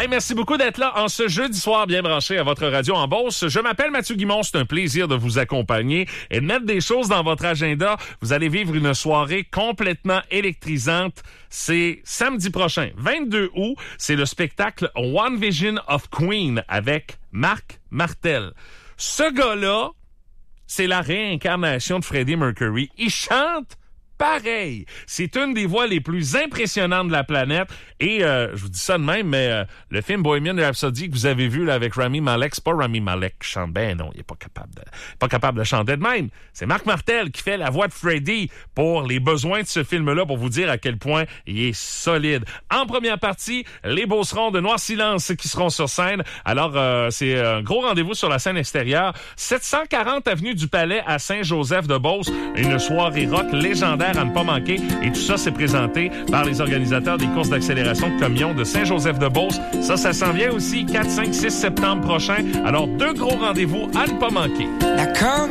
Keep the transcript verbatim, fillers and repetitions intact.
Hey, merci beaucoup d'être là en ce jeudi soir bien branché à votre radio en Beauce. Je m'appelle Mathieu Guimond, c'est un plaisir de vous accompagner et de mettre des choses dans votre agenda. Vous allez vivre une soirée complètement électrisante. C'est samedi prochain, vingt-deux août, c'est le spectacle One Vision of Queen avec Marc Martel. Ce gars-là, c'est la réincarnation de Freddie Mercury. Il chante pareil. C'est une des voix les plus impressionnantes de la planète. Et euh, je vous dis ça de même, mais euh, le film Bohemian Rhapsody que vous avez vu là, avec Rami Malek, c'est pas Rami Malek qui chante. Ben non, il est pas capable de, pas capable de chanter de même. C'est Marc Martel qui fait la voix de Freddie pour les besoins de ce film-là, pour vous dire à quel point il est solide. En première partie, les Beaucerons de Noir Silence qui seront sur scène. Alors, euh, c'est un gros rendez-vous sur la scène extérieure. sept cent quarante avenue du Palais à Saint-Joseph-de-Beauce. Une soirée rock légendaire à ne pas manquer. Et tout ça, c'est présenté par les organisateurs des courses d'accélération de camions de Saint-Joseph-de-Beauce. Ça, ça s'en vient aussi quatre, cinq, six septembre prochain. Alors, deux gros rendez-vous à ne pas manquer. Now come